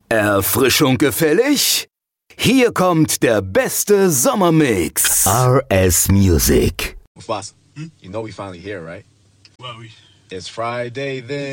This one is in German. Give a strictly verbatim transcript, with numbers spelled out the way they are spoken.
Erfrischung gefällig? Hier kommt der beste Sommermix. R S Music. Boss, you know we finally here, right? Well, we... It's Friday then.